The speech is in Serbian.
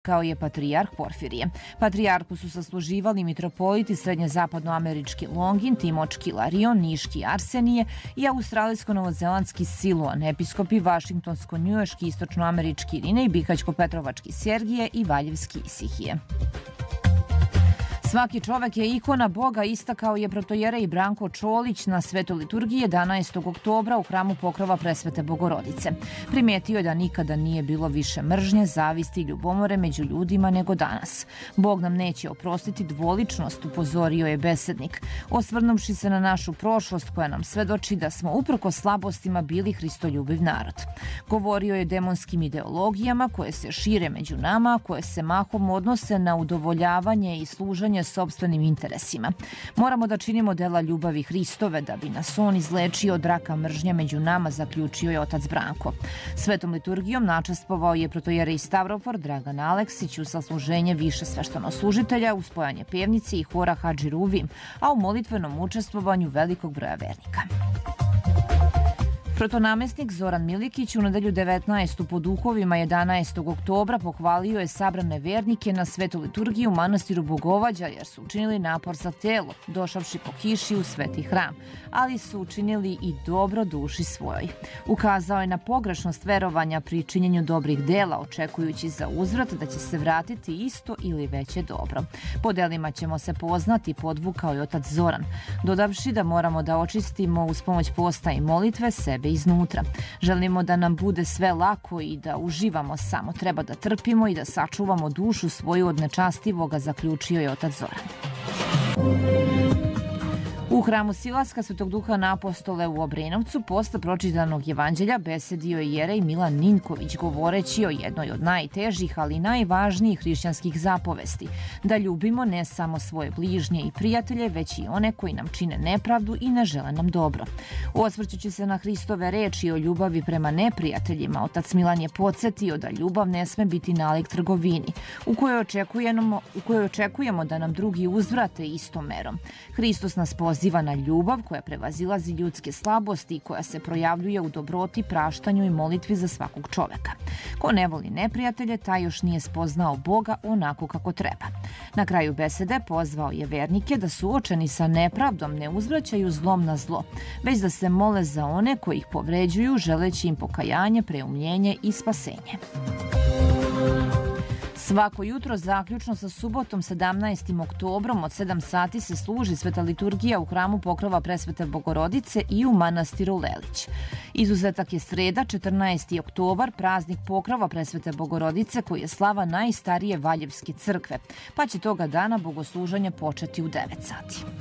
kao je patrijarh Porfirije. Patrijarhu su sasluživali mitropoliti srednje-zapadnoamerički Longin, timočki Larion, niški Arsenije i australijsko-novozelandski Siluan, episkopi vašingtonsko-njujorški, istočnoamerički Irine i bihaćko-petrovački Sergije i valjevski Isihije. Svaki čovek je ikona Boga, istakao je protojerej Branko Čolić na svetoj liturgiji 11. oktobra u hramu Pokrova Presvete Bogorodice. Primetio je da nikada nije bilo više mržnje, zavisti i ljubomore među ljudima nego danas. Bog nam neće oprostiti dvoličnost, upozorio je besednik, osvrnuvši se na našu prošlost koja nam svedoči da smo uprkos slabostima bili hristoljubiv narod. Govorio je demonskim ideologijama koje se šire među nama, koje se mahom odnose na udovoljavanje i služenje sopstvenim interesima. Moramo da činimo dela ljubavi Hristove da bi nas on izlečio od raka mržnje među nama, zaključio je otac Branko. Svetom liturgijom načestvovao je protojerej Stavrofor Dragan Aleksić u sasluženje više sveštenoslужitelja, uz spojanje pevnice i hora Hadži Ruvim, a u molitvenom učestvovanju velikog broja vernika. Protonamestnik Zoran Milikić u nedelju 19. po duhovima 11. oktobra pohvalio je sabrane vernike na svetu liturgiju u manastiru Bogovađa jer su učinili napor za telo, došavši po kiši u sveti hram, ali su učinili i dobro duši svojoj. Ukazao je na pogrešnost verovanja pri činjenju dobrih dela, očekujući za uzvrat da će se vratiti isto ili veće dobro. Po delima ćemo se poznati, podvukao je otac Zoran, dodavši da moramo da očistimo uz pomoć posta i molitve sebe iznutra. Želimo da nam bude sve lako i da uživamo samo. Treba da trpimo i da sačuvamo dušu svoju od nečastivoga, zaključio je otac Zoran. U hramu Silaska Svetog Duha na Apostole u Obrenovcu posle pročitanog evanđelja besedio je jerej Milan Ninković, govoreći o jednoj od najtežih, ali najvažnijih hrišćanskih zapovesti, da ljubimo ne samo svoje bližnje i prijatelje, već i one koji nam čine nepravdu i ne žele nam dobro. Osvrćući se na Hristove reči o ljubavi prema neprijateljima, otac Milan je podsjetio da ljubav ne sme biti nalik trgovini, u kojoj očekujemo da nam drugi uzvrate istom merom. Hristos nas poziva na ljubav koja prevazilazi ljudske slabosti i koja se projavljuje u dobroti, praštanju i molitvi za svakog čoveka. Ko ne voli neprijatelje, taj još nije spoznao Boga onako kako treba. Na kraju besede pozvao je vernike da suočeni sa nepravdom ne uzvraćaju zlom na zlo, već da se mole za one koji ih povređuju, želeći im pokajanje, preumljenje i spasenje. Svako jutro, zaključno sa subotom 17. oktobrom od 7 sati se služi sveta liturgija u hramu Pokrova Presvete Bogorodice i u manastiru Lelić. Izuzetak je sreda, 14. oktobar, praznik Pokrova Presvete Bogorodice koji je slava najstarije Valjevske crkve, pa će toga dana bogosluženje početi u 9 sati.